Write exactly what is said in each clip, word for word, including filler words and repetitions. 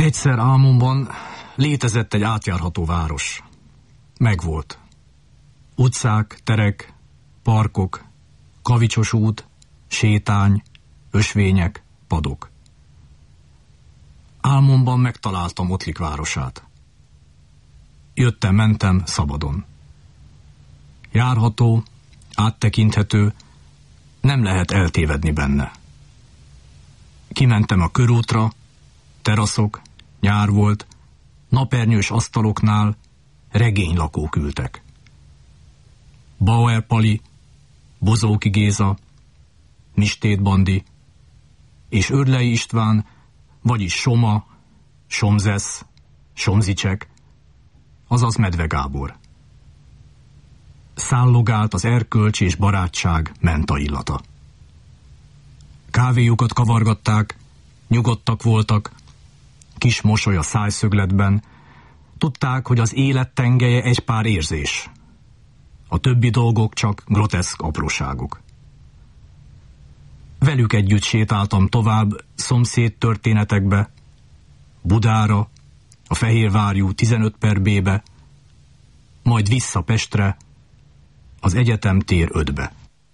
Egyszer álmomban létezett egy átjárható város. Megvolt. Utcák, terek, parkok, kavicsos út, sétány, ösvények, padok. Álmomban megtaláltam Ottlik városát. Jöttem-mentem szabadon. Járható, áttekinthető, nem lehet eltévedni benne. Kimentem a körútra, teraszok, nyár volt, napernyős asztaloknál regénylakók ültek. Bauer Pali, Bozóki Géza, Mistét Bandi és Örlei István, vagyis Soma, Somzesz, Somzicsek, azaz Medve Gábor. Szállogált az erkölcs és barátság menta illata. Kávéjukat kavargatták, nyugodtak voltak, kis mosoly a szájszögletben, tudták, hogy az élet tengelye egy pár érzés. A többi dolgok csak groteszk apróságok. Velük együtt sétáltam tovább szomszéd történetekbe, Budára, a Fehérvárjú tizenöt per B-be, majd vissza Pestre, az Egyetemtér ötbe.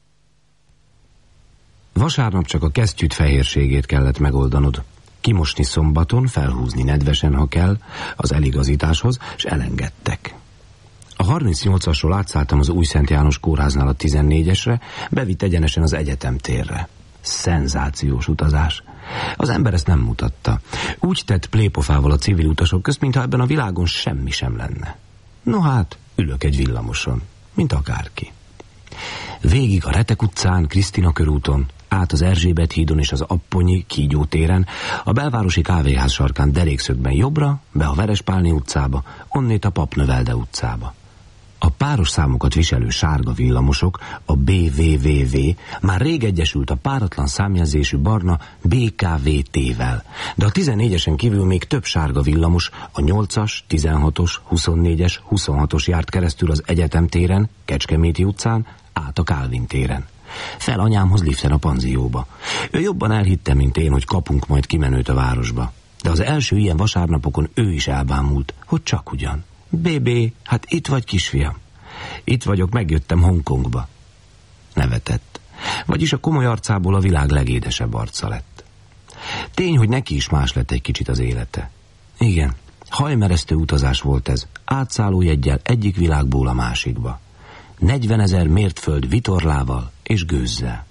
Vasárnap csak a kesztyűt fehérségét kellett megoldanod. Kimosni szombaton, felhúzni nedvesen, ha kell, az eligazításhoz, és elengedtek. A harmincnyolcasról átszálltam az Újszent János kórháznál a tizennégyesre, bevitt egyenesen az Egyetemtérre. Szenzációs utazás. Az ember ezt nem mutatta. Úgy tett plépofával a civil utasok közt, mintha ebben a világon semmi sem lenne. No hát, ülök egy villamoson, mint akárki. Végig a Retek utcán, Krisztina körúton, át az Erzsébet hídon és az Apponyi Kígyó téren, a belvárosi kávéház sarkán derékszögben jobbra, be a Verespálné utcába, onnét a Papnövelde utcába. A páros számokat viselő sárga villamosok, a bé vé vé vé már rég egyesült a páratlan számjelzésű barna bé ká vé té-vel, de a tizennégyesen kívül még több sárga villamos, a nyolcas, tizenhatos, huszonnégyes, huszonhatos járt keresztül az Egyetemtéren, Kecskeméti utcán, át a Kálvin téren. Fel anyámhoz liften a panzióba. Ő jobban elhitte, mint én, hogy kapunk majd kimenőt a városba. De az első ilyen vasárnapokon ő is elbámult, hogy csak ugyan. Bébé, hát itt vagy, kisfiam. Itt vagyok, megjöttem Hongkongba. Nevetett. Vagyis a komoly arcából a világ legédesebb arca lett. Tény, hogy neki is más lett egy kicsit az élete. Igen, hajmeresztő utazás volt ez, átszállójeggyel egyik világból a másikba. negyvenezer mértföld vitorlával és gőzzel.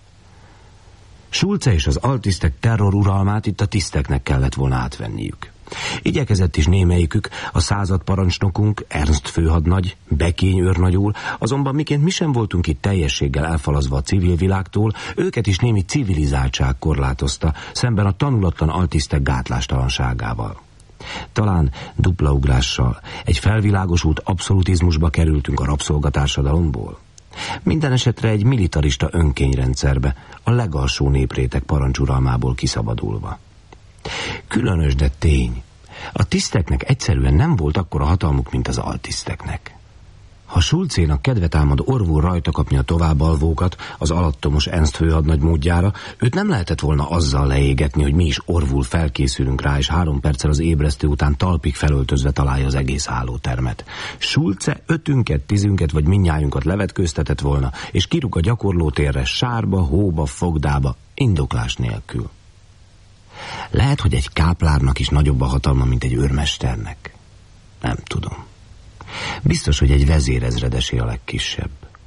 Schulze és az altisztek terroruralmát itt a tiszteknek kellett volna átvenniük. Igyekezett is némelyikük, a századparancsnokunk, Ernst főhadnagy, Bekény őrnagy úr, azonban miként mi sem voltunk itt teljességgel elfalazva a civil világtól, őket is némi civilizáltság korlátozta, szemben a tanulatlan altisztek gátlástalanságával. Talán dupla ugrással, egy felvilágosult abszolutizmusba kerültünk a rabszolgatársadalomból. Minden esetre egy militarista önkényrendszerbe, a legalsó népréteg parancsuralmából kiszabadulva. Különös, de tény. A tiszteknek egyszerűen nem volt akkora hatalmuk, mint az altiszteknek. Ha Schulzénak kedve támad orvul rajta kapni a továbbalvókat az alattomos Ernst főhadnagy módjára, őt nem lehetett volna azzal leégetni, hogy mi is orvul felkészülünk rá, és három perccel az ébresztő után talpig felöltözve találja az egész hálótermet. Schulze ötünket, tízünket vagy mindnyájunkat levetkőztetett volna, és kirúg a gyakorlótérre sárba, hóba, fogdába, indoklás nélkül. Lehet, hogy egy káplárnak is nagyobb a hatalma, mint egy őrmesternek. Nem tudom. Biztos, hogy egy vezérezredesé a legkisebb.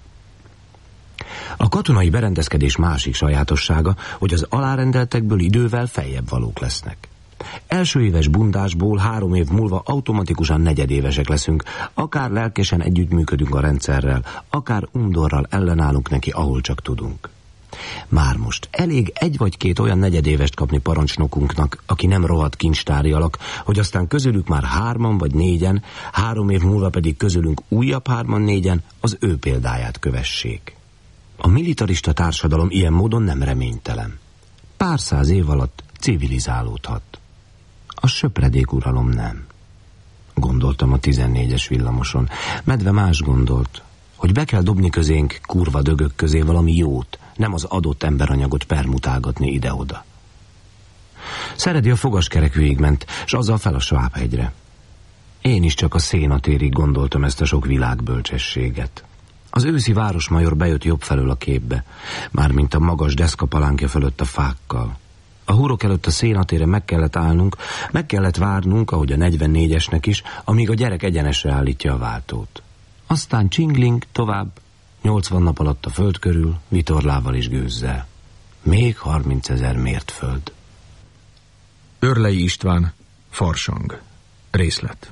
A katonai berendezkedés másik sajátossága, hogy az alárendeltekből idővel feljebb valók lesznek. Első éves bundásból három év múlva automatikusan negyedévesek leszünk, akár lelkesen együttműködünk a rendszerrel, akár undorral ellenállunk neki, ahol csak tudunk. Már most elég egy vagy két olyan negyedévest kapni parancsnokunknak, aki nem rohadt kincstári alak, hogy aztán közülük már hárman vagy négyen, három év múlva pedig közülünk újabb hárman négyen az ő példáját kövessék. A militarista társadalom ilyen módon nem reménytelen. Pár száz év alatt civilizálódhat. A söpredék uralom nem. Gondoltam a tizennégyes villamoson. Medve más gondolt, hogy be kell dobni közénk kurva dögök közé valami jót, nem az adott emberanyagot permutálgatni ide-oda. Szeredi a fogaskerek végigment, s azzal fel a Svábhegyre. Én is csak a szénatérig gondoltam ezt a sok világbölcsességet. Az őszi városmajor bejött jobb felől a képbe, mármint a magas deszkapalánkja fölött a fákkal. A hurok előtt a szénatére meg kellett állnunk, meg kellett várnunk, ahogy a negyvennégyesnek is, amíg a gyerek egyenesre állítja a váltót. Aztán csingling, tovább, nyolcvan nap alatt a föld körül, vitorlával és gőzzel. Még harmincezer mért föld. Örlei István, Farsang. Részlet.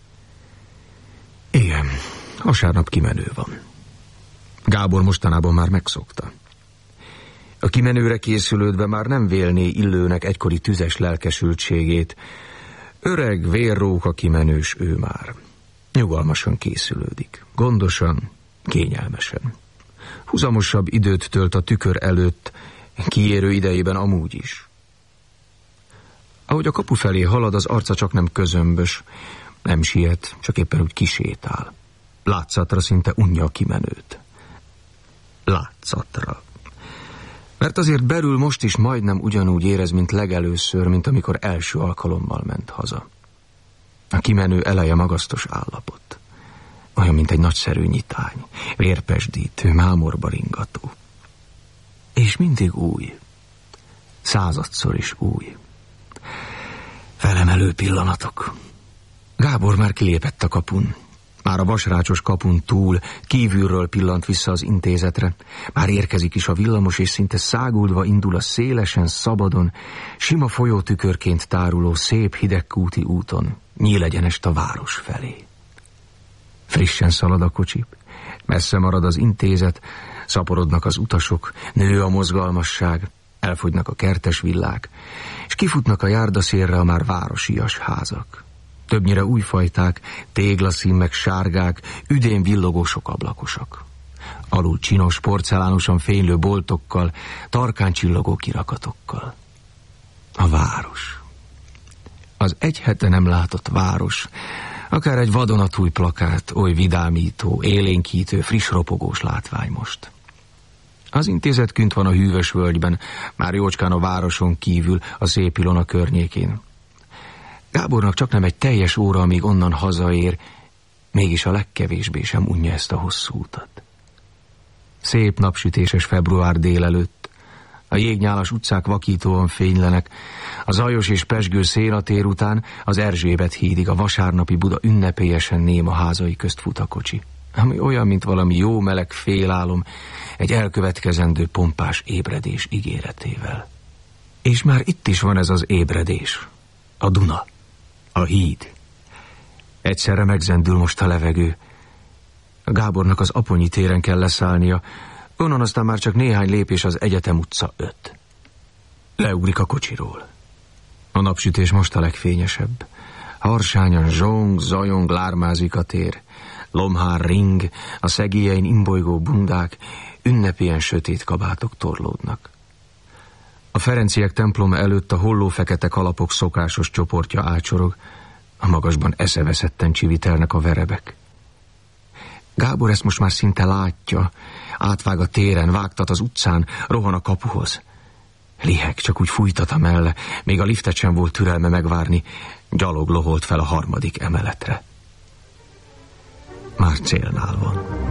Igen, vasárnap kimenő van. Gábor mostanában már megszokta. A kimenőre készülődve már nem vélné illőnek egykori tüzes lelkesültségét. Öreg, vérróka kimenős ő már. Nyugalmasan készülődik. Gondosan, kényelmesen. Huzamosabb időt tölt a tükör előtt, kiérő idejében amúgy is. Ahogy a kapu felé halad, az arca csak nem közömbös, nem siet, csak éppen úgy kisétál. Látszatra szinte unja a kimenőt. Látszatra. Mert azért belül most is majdnem ugyanúgy érez, mint legelőször, mint amikor első alkalommal ment haza. A kimenő eleje magasztos állapot. Olyan, mint egy nagyszerű nyitány, vérpesdítő, mámorba ringató. És mindig új. Századszor is új. Felemelő pillanatok. Gábor már kilépett a kapun. Már a vasrácsos kapun túl, kívülről pillant vissza az intézetre. Már érkezik is a villamos, és szinte száguldva indul a szélesen, szabadon, sima folyótükörként táruló szép hidegkúti úton, nyílegyenest a város felé. Frissen szalad a kocsi, messze marad az intézet, szaporodnak az utasok, nő a mozgalmasság, elfogynak a kertes villák, és kifutnak a járdaszélre a már városias házak. Többnyire újfajták, téglaszímek, sárgák, üdén villogó sokablakosok. Alul csinos, porcelánosan fénylő boltokkal, tarkán csillogó kirakatokkal. A város. Az egy hete nem látott város, akár egy vadonatúj plakát, oly vidámító, élénkítő, friss ropogós látvány most. Az intézet kint van a hűvös völgyben, már jócskán a városon kívül, a szép Ilona környékén. Gábornak csak nem egy teljes óra, amíg onnan hazaér, mégis a legkevésbé sem unja ezt a hosszú utat. Szép napsütéses február délelőtt, a jégnyálas utcák vakítóan fénylenek, a zajos és pezsgő szénatér után az Erzsébet hídig a vasárnapi Buda ünnepélyesen néma házai közt fut a kocsi, ami olyan, mint valami jó meleg félálom, egy elkövetkezendő pompás ébredés ígéretével. És már itt is van ez az ébredés, a Duna, a híd. Egyszerre megzendül most a levegő. A Gábornak az Aponyi téren kell leszállnia, onnan aztán már csak néhány lépés az Egyetem utca öt. Leugrik a kocsiról. A napsütés most a legfényesebb. Harsányan zsong, zajong, lármázik a tér. Lomhár ring, a szegélyein imbolygó bundák, ünnepélyen sötét kabátok torlódnak. A Ferenciek temploma előtt a hollófekete kalapok szokásos csoportja ácsorog, a magasban eszeveszetten csivitelnek a verebek. Gábor ezt most már szinte látja, átvág a téren, vágtat az utcán, rohan a kapuhoz. Liheg, csak úgy fújtat a melle, még a liftet sem volt türelme megvárni, gyalog loholt fel a harmadik emeletre. Már célnál van.